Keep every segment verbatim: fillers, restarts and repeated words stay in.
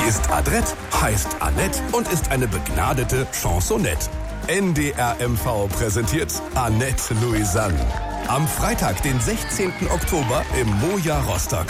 ist adrett, heißt Annette und ist eine begnadete Chansonette. N D R M V präsentiert Annette Louisanne. Am Freitag, den sechzehnten Oktober im Moja Rostock.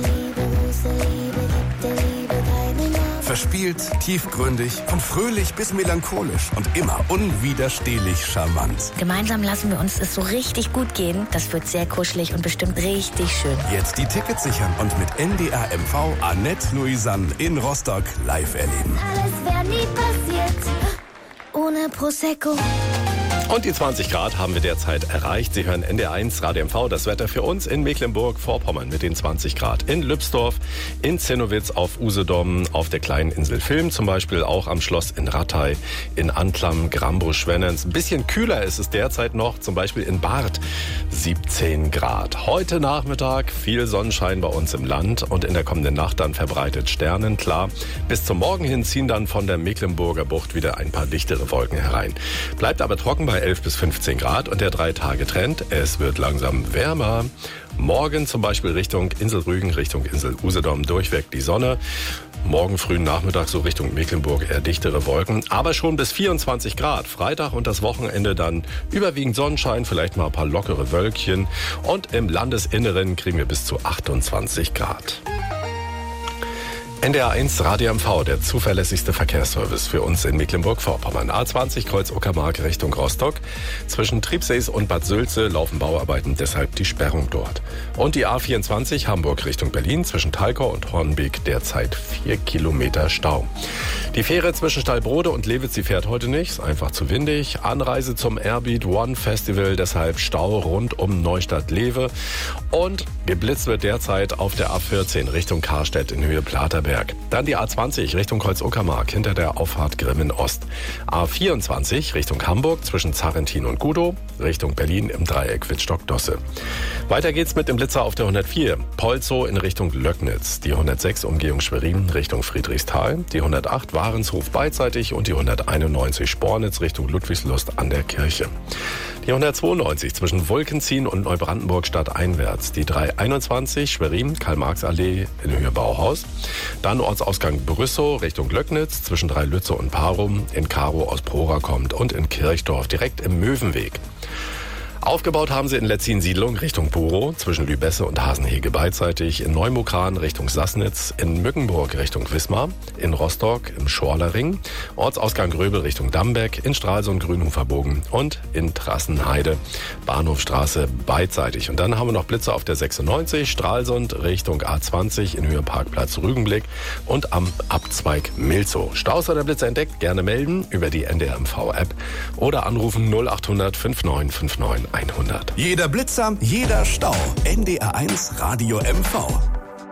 Verspielt, tiefgründig, von fröhlich bis melancholisch und immer unwiderstehlich charmant. Gemeinsam lassen wir uns es so richtig gut gehen. Das wird sehr kuschelig und bestimmt richtig schön. Jetzt die Tickets sichern und mit N D R M V Annette Louisanne in Rostock live erleben. Alles wäre nie passiert ohne Prosecco. Und die zwanzig Grad haben wir derzeit erreicht. Sie hören N D R eins Radio M V, das Wetter für uns in Mecklenburg-Vorpommern mit den zwanzig Grad. In Lübsdorf, in Zinnowitz, auf Usedom, auf der kleinen Insel Vilm zum Beispiel, auch am Schloss in Rattay, in Antlam, Gramburg-Schwennens. Ein bisschen kühler ist es derzeit noch, zum Beispiel in Barth, siebzehn Grad. Heute Nachmittag viel Sonnenschein bei uns im Land und in der kommenden Nacht dann verbreitet sternenklar. Bis zum Morgen hin ziehen dann von der Mecklenburger Bucht wieder ein paar dichtere Wolken herein. Bleibt aber trocken bei elf bis fünfzehn Grad und der Drei-Tage-Trend, es wird langsam wärmer. Morgen zum Beispiel Richtung Insel Rügen, Richtung Insel Usedom durchweg die Sonne. Morgen frühen Nachmittag so Richtung Mecklenburg eher dichtere Wolken, aber schon bis vierundzwanzig Grad. Freitag und das Wochenende dann überwiegend Sonnenschein, vielleicht mal ein paar lockere Wölkchen. Und im Landesinneren kriegen wir bis zu achtundzwanzig Grad. N D R eins Radio M V, der zuverlässigste Verkehrsservice für uns in Mecklenburg-Vorpommern. A zwanzig Kreuz Uckermark Richtung Rostock. Zwischen Triebsees und Bad Sülze laufen Bauarbeiten, deshalb die Sperrung dort. Und die A vierundzwanzig Hamburg Richtung Berlin zwischen Talkau und Hornbeek derzeit vier Kilometer Stau. Die Fähre zwischen Stallbrode und Lewitz, die fährt heute nicht, ist einfach zu windig. Anreise zum Airbeat One Festival, deshalb Stau rund um Neustadt-Lewe. Und geblitzt wird derzeit auf der A vierzehn Richtung Karstedt in Höhe Platerberg. Dann die A zwanzig Richtung Kreuz-Uckermark hinter der Auffahrt Grimmen Ost. A vierundzwanzig Richtung Hamburg zwischen Zarrentin und Gudow, Richtung Berlin im Dreieck Wittstock-Dosse. Weiter geht's mit dem Blitzer auf der hundertvier. Polzow in Richtung Löcknitz. Die hundertsechs Umgehung Schwerin Richtung Friedrichsthal. Die hundertacht Warenshof beidseitig und die hunderteinundneunzig Spornitz Richtung Ludwigslust an der Kirche. Die hundertzweiundneunzig zwischen Wolkenziehen und Neubrandenburg stadteinwärts. Die dreihunderteinundzwanzig Schwerin, Karl-Marx-Allee in Höhe Bauhaus. Dann Ortsausgang Brüssow Richtung Löcknitz zwischen Dreilütze und Parum. In Karow aus Prora kommt und in Kirchdorf direkt im Möwenweg. Aufgebaut haben sie in Letzin-Siedlung Richtung Burow, zwischen Lübesse und Hasenhege beidseitig, in Neumukran Richtung Sassnitz, in Mückenburg Richtung Wismar, in Rostock im Schorlerring, Ortsausgang Gröbel Richtung Dambeck, in Stralsund Grünhoferbogen und in Trassenheide, Bahnhofstraße beidseitig. Und dann haben wir noch Blitze auf der sechsundneunzig, Stralsund Richtung A zwanzig in Höhe Parkplatz Rügenblick und am Abzweig Milzow. Staus oder Blitze entdeckt, gerne melden über die N D R M V-App oder anrufen null achthundert neunundfünfzig neunundfünfzig hundert. Jeder Blitzer, jeder Stau. N D R eins Radio M V.